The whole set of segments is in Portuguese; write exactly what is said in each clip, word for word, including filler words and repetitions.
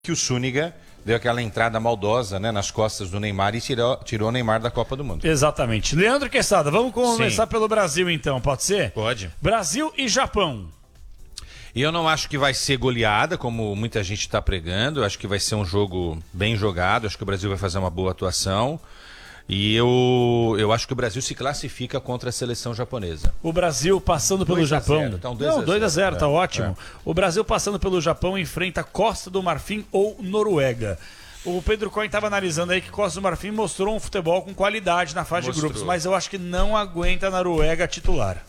que o Zúñiga deu aquela entrada maldosa, né, nas costas do Neymar e tirou, tirou o Neymar da Copa do Mundo. Exatamente. Leandro Quesada, vamos começar Sim. pelo Brasil então, pode ser? Pode. Brasil e Japão. E eu não acho que vai ser goleada, como muita gente está pregando. Eu acho que vai ser um jogo bem jogado. Acho que o Brasil vai fazer uma boa atuação. E eu, eu acho que o Brasil se classifica contra a seleção japonesa. O Brasil passando pelo Japão. Então, Não, dois a zero, tá é, ótimo. É. O Brasil passando pelo Japão enfrenta Costa do Marfim ou Noruega. O Pedro Cohen estava analisando aí que Costa do Marfim mostrou um futebol com qualidade na fase Mostrou. de grupos, mas eu acho que não aguenta a Noruega titular.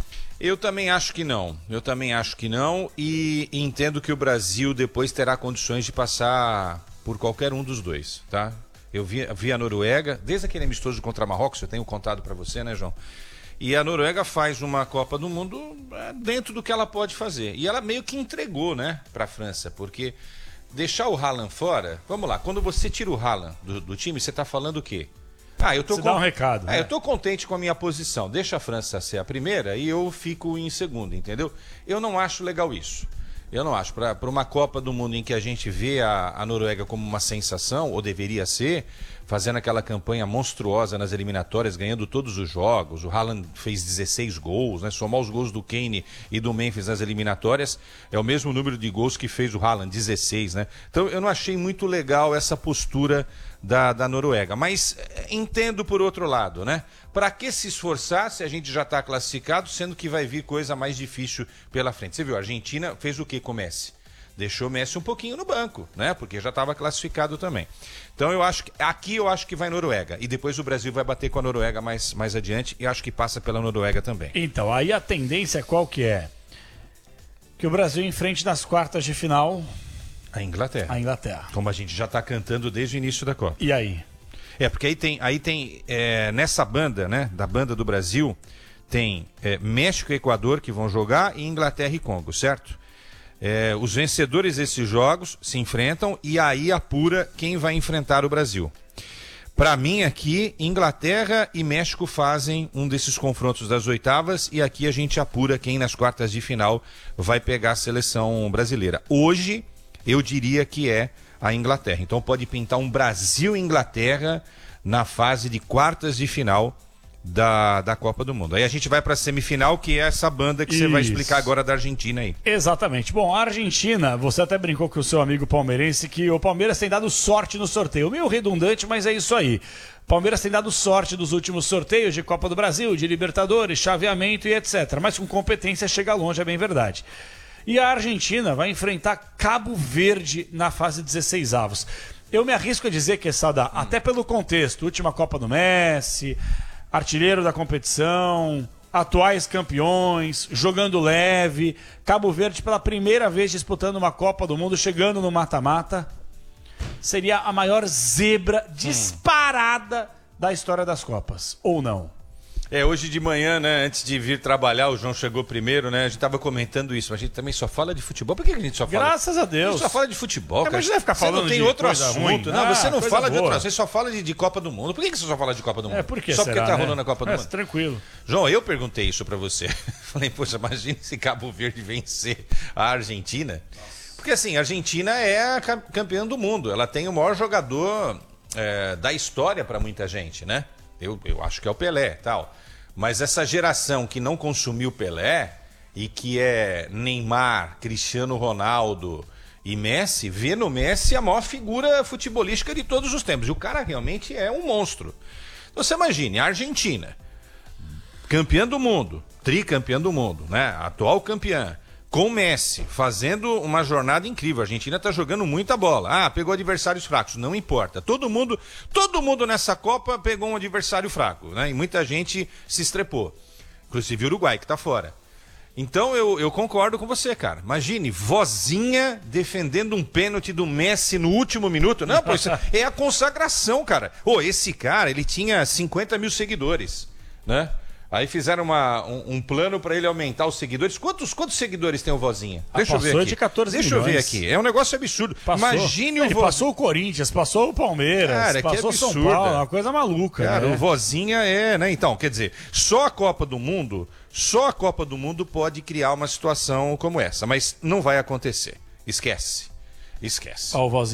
Eu também acho que não. Eu também acho que não. E entendo que o Brasil depois terá condições de passar por qualquer um dos dois, tá? Eu vi, vi a Noruega, desde aquele amistoso contra Marrocos, eu tenho contado para você, né, João? E a Noruega faz uma Copa do Mundo dentro do que ela pode fazer. E ela meio que entregou, né, para a França, porque deixar o Haaland fora... Vamos lá, quando você tira o Haaland do, do time, você está falando o quê? Ah, eu tô Você com... dá um recado. É, né? eu tô contente com a minha posição. Deixa a França ser a primeira e eu fico em segundo, entendeu? Eu não acho legal isso. Eu não acho. Para uma Copa do Mundo em que a gente vê a, a Noruega como uma sensação, ou deveria ser, fazendo aquela campanha monstruosa nas eliminatórias, ganhando todos os jogos. O Haaland fez dezesseis gols, né? Somar os gols do Kane e do Memphis nas eliminatórias é o mesmo número de gols que fez o Haaland, dezesseis, né? Então eu não achei muito legal essa postura da, da Noruega. Mas entendo por outro lado, né? Para que se esforçar se a gente já está classificado, sendo que vai vir coisa mais difícil pela frente? Você viu, a Argentina fez o que com o Messi? Deixou o Messi um pouquinho no banco, né? Porque já estava classificado também. Então eu acho que aqui eu acho que vai Noruega. E depois o Brasil vai bater com a Noruega mais, mais adiante e acho que passa pela Noruega também. Então, aí a tendência qual que é? Que o Brasil enfrente nas quartas de final a Inglaterra. A Inglaterra. Como a gente já está cantando desde o início da Copa. E aí? É, porque aí tem, aí tem é, nessa banda, né, da banda do Brasil, tem é, México e Equador que vão jogar e Inglaterra e Congo, certo? É, os vencedores desses jogos se enfrentam e aí apura quem vai enfrentar o Brasil. Para mim aqui, Inglaterra e México fazem um desses confrontos das oitavas e aqui a gente apura quem nas quartas de final vai pegar a seleção brasileira. Hoje, eu diria que é a Inglaterra. Então pode pintar um Brasil e Inglaterra na fase de quartas de final da, da Copa do Mundo. Aí a gente vai para a semifinal, que é essa banda que Isso. você vai explicar agora da Argentina aí. Exatamente. Bom, a Argentina, você até brincou com o seu amigo palmeirense que o Palmeiras tem dado sorte no sorteio. Meio redundante, mas é isso aí. O Palmeiras tem dado sorte dos últimos sorteios de Copa do Brasil, de Libertadores, chaveamento e etcétera. Mas com competência chega longe, é bem verdade. E a Argentina vai enfrentar Cabo Verde na fase dezesseis avos. Eu me arrisco a dizer, Quesada, hum. até pelo contexto, última Copa do Messi, artilheiro da competição, atuais campeões, jogando leve, Cabo Verde pela primeira vez disputando uma Copa do Mundo, chegando no mata-mata, seria a maior zebra disparada hum. da história das Copas, ou não? É, hoje de manhã, né, antes de vir trabalhar, o João chegou primeiro, né, a gente tava comentando isso, mas a gente também só fala de futebol. Por que a gente só fala? Graças a Deus. A gente só fala de futebol, é, cara. Mas não vai ficar falando você não tem de outro coisa assunto. ruim. Não, ah, você não fala de boa. outro assunto, você só fala de, de Copa do Mundo. Por que, que você só fala de Copa do Mundo? É, por que Só será, porque tá né? rolando a Copa do é, Mundo. Tranquilo. João, eu perguntei isso pra você. Falei, poxa, imagina se Cabo Verde vencer a Argentina. Nossa. Porque assim, a Argentina é a campeã do mundo. Ela tem o maior jogador é, da história pra muita gente, né? Eu, eu acho que é o Pelé e tal. Mas essa geração que não consumiu Pelé e que é Neymar, Cristiano Ronaldo e Messi, vê no Messi a maior figura futebolística de todos os tempos. E o cara realmente é um monstro. Então, você imagine, a Argentina, campeã do mundo, tricampeã do mundo, né? Atual campeã, com Messi, fazendo uma jornada incrível. A Argentina está jogando muita bola. Ah, pegou adversários fracos. Não importa. Todo mundo, todo mundo nessa Copa pegou um adversário fraco, né? E muita gente se estrepou. Inclusive o Uruguai, que está fora. Então eu, eu concordo com você, cara. Imagine, vozinha defendendo um pênalti do Messi no último minuto. Não, pô, isso é a consagração, cara. Ô, esse cara, ele tinha cinquenta mil seguidores, né? Aí fizeram uma, um, um plano para ele aumentar os seguidores. Quantos, quantos seguidores tem o Vozinha? Ah, Deixa eu ver aqui. de catorze Deixa milhões. eu ver aqui. É um negócio absurdo. Passou. Imagine o Ele Vozinha. passou o Corinthians, passou o Palmeiras, cara, passou que São absurdo. Paulo, uma coisa maluca. Cara, né? o Vozinha é, né? Então, quer dizer, só a Copa do Mundo, só a Copa do Mundo pode criar uma situação como essa. Mas não vai acontecer. Esquece. esquece. Ó, o